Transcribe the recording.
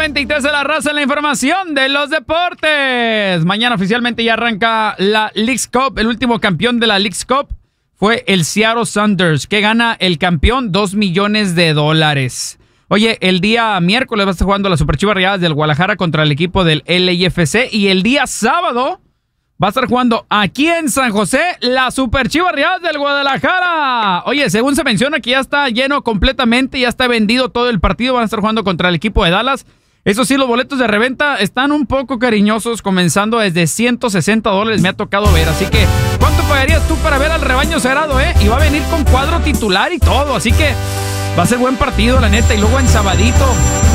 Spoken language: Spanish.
93 de la raza en la información de los deportes. Mañana oficialmente ya arranca la Leagues Cup. El último campeón de la Leagues Cup fue el Seattle Sounders, que gana el campeón $2 millones. Oye, el día miércoles va a estar jugando las Superchivas Rayadas del Guadalajara contra el equipo del LAFC. Y el día sábado va a estar jugando aquí en San José las Superchivas Rayadas del Guadalajara. Oye, según se menciona que ya está lleno completamente, ya está vendido todo el partido. Van a estar jugando contra el equipo de Dallas. Eso sí, los boletos de reventa están un poco cariñosos, comenzando desde $160. Me ha tocado ver, así que ¿cuánto pagarías tú para ver al rebaño sagrado, Y va a venir con cuadro titular y todo, así que va a ser buen partido, la neta. Y luego en sabadito